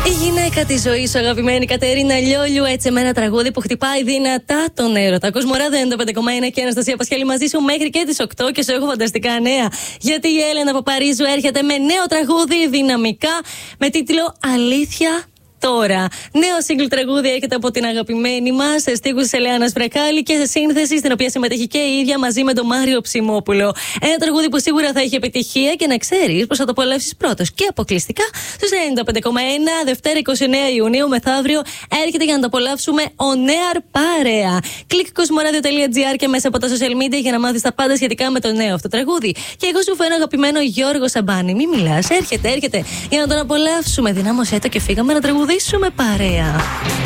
Η γυναίκα τη ζωή σου, αγαπημένη Κατερίνα Λιόλιου, έτσι με ένα τραγούδι που χτυπάει δυνατά τον έρωτα. Κοσμοράδιο 95,1 και Αναστασία Πασχέλη μαζί σου μέχρι και τις 8 και σου έχω φανταστικά νέα. Γιατί η Έλενα από Παρίζου έρχεται με νέο τραγούδι δυναμικά με τίτλο Αλήθεια. Τώρα, νέο σύγκλι τραγούδι έρχεται από την αγαπημένη μας, σε στίχους της Ελεάνας Βρακάλη και σε σύνθεση στην οποία συμμετέχει και η ίδια μαζί με τον Μάριο Ψημόπουλο. Ένα τραγούδι που σίγουρα θα έχει επιτυχία και να ξέρεις πως θα το απολαύσεις πρώτος και αποκλειστικά στους 95,1 Δευτέρα 29 Ιουνίου μεθαύριο έρχεται για να το απολαύσουμε on air παρέα. Κλικ κοσμοράδιο.gr και μέσα από τα social media για να μάθεις τα πάντα σχετικά με το νέο αυτό τραγούδι. Και εγώ σου φέρνω αγαπημένο Γιώργο Σαμπάνη. Μη μιλάς, έρχεται για να τον απολαύσουμε. Δυνάμωσέ το και φύγαμε να τραγουδήσουμε παρέα.